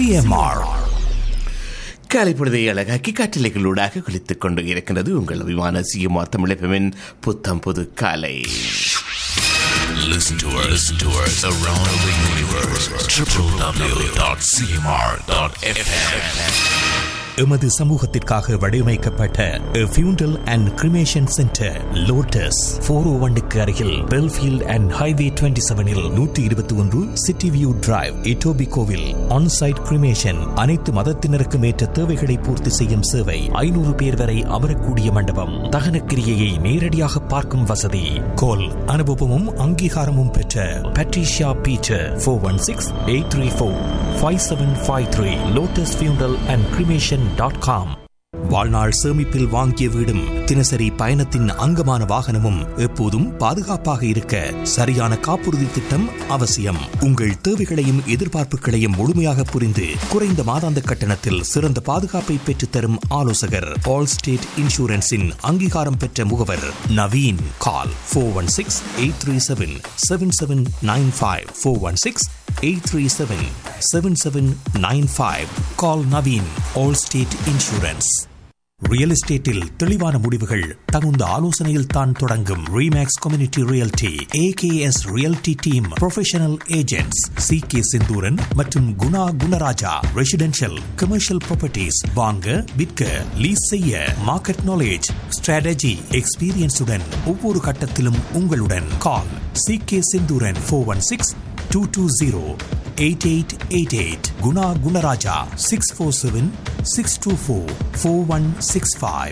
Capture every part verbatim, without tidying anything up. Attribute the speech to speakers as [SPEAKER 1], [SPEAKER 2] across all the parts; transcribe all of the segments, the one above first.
[SPEAKER 1] CMR.
[SPEAKER 2] காலை பொழுதை அழகாக்கி காற்றிலைகளூடாக குளித்துக் கொண்டு இருக்கின்றது உங்கள் அபிமான சிஎம்ஆர் தமிழகமின் புத்தம் புது காலை.
[SPEAKER 1] Listen to us, listen to us around the universe. w w w dot c m r dot f m. எமது சமூகத்திற்காக வடிவமைக்கப்பட்ட ஃபியூண்டல் and cremation centre lotus four ஓ ஒன்னுக்கு அருகில் பெல்ஃபீல்ட் அண்ட் ஹைவே டுவெண்ட்டி செவனில் நூற்றி இருபத்தி ஒன்று city view drive இட்டோபிகோவில் onsite cremation அனைத்து மதத்தினருக்கும் ஏற்ற தேவைகளை பூர்த்தி செய்யும் சேவை. ஐநூறு பேர் வரை அமரக்கூடிய மண்டபம், தகன கிரியையை நேரடியாக பார்க்கும் வசதி. கோல் அனுபவமும் அங்கீகாரமும் பெற்ற Patricia Peter four one six eight three four five seven five three lotus ஃபியூண்டல் அண்ட் கிரிமேஷன் டாட் காம். வாழ்நாள் சேமிப்பில் வாங்கிய வீடும் தினசரி பயணத்தின் அங்கமான வாகனமும் எப்போதும் பாதுகாப்பாக இருக்க சரியான காப்புறுதி திட்டம் அவசியம். உங்கள் தேவைகளையும் எதிர்பார்ப்புகளையும் முழுமையாக புரிந்து குறைந்த மாதாந்த கட்டணத்தில் சிறந்த பாதுகாப்பை பெற்றுத்தரும் ஆலோசகர் ஆல் ஸ்டேட் இன்சூரன்ஸின் அங்கீகாரம் பெற்ற முகவர் Naveen. Call four one six eight three seven seven seven nine five four one six eight three seven seven seven nine five. கால் Naveen. All state insurance. Real எஸ்டேட்டில் தெளிவான முடிவுகள் தகுந்த ஆலோசனையில் தான் தொடங்கும். Remakes community realty AKS realty team professional agents C K Senthuran மற்றும் Guna Gunaraja. Residential commercial properties வாங்க விற்க லீஸ் செய்ய மார்க்கெட் நாலேஜ் ஸ்ட்ராட்டஜி எக்ஸ்பீரியன்ஸுடன் ஒவ்வொரு கட்டத்திலும் உங்களுடன். கால் C K Senthuran four one six two two zero eight eight eight eight. Guna Gunaraja six four seven six two four four one six five.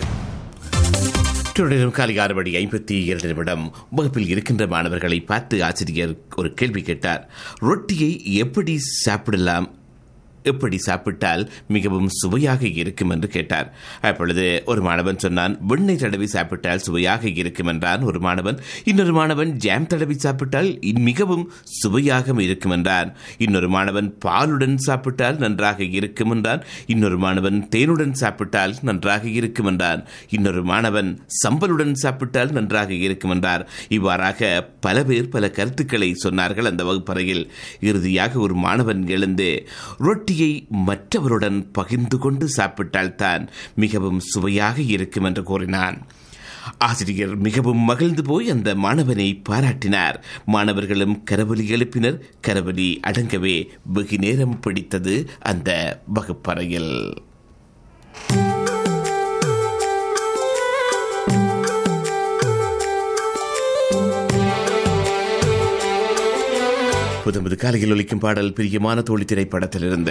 [SPEAKER 2] தொடரும் காலை ஆறு மணி ஐம்பத்தி இரண்டு நிமிடம். வகுப்பில் இருக்கின்ற மாணவர்களை பார்த்து ஆசிரியர் ஒரு கேள்வி கேட்டார். ரொட்டியை எப்படி சாப்பிடலாம், எப்படி சாப்பிட்டால் மிகவும் சுவையாக இருக்கும் என்று கேட்டார். அப்பொழுது ஒரு மாணவன் சொன்னான், வெண்ணெய் தடவி சாப்பிட்டால் சுவையாக இருக்கும் என்றான் ஒரு மாணவன். இன்னொரு மாணவன் ஜாம் தடவி சாப்பிட்டால் மிகவும் சுவையாக இருக்கும் என்றான். இன்னொரு மாணவன் பாலுடன் சாப்பிட்டால் நன்றாக இருக்கும் என்றான். இன்னொரு மாணவன் தேனுடன் சாப்பிட்டால் நன்றாக இருக்கும் என்றான். இன்னொரு மாணவன் சம்பலுடன் சாப்பிட்டால் நன்றாக இருக்கும் என்றார். இவ்வாறாக பல பேர் பல கருத்துக்களை சொன்னார்கள் அந்த வகுப்பறையில். இறுதியாக ஒரு மாணவன் எழுந்து, ரொட்டி மற்றவருடன் பகிர்ந்து கொண்டு சாப்பிட்டால்தான் மிகவும் சுவையாக இருக்கும் என்று கூறினான். ஆசிரியர் மிகவும் மகிழ்ந்து போய் அந்த மாணவனை பாராட்டினார். மாணவர்களும் கரவொலி எழுப்பினர். கரவொலி அடங்கவே வெகு நேரம் பிடித்தது அந்த வகுப்பறையில். புது புது காலையில் ஒலிக்கும் பாடல் பிரியமான தோழி திரைப்படத்திலிருந்து.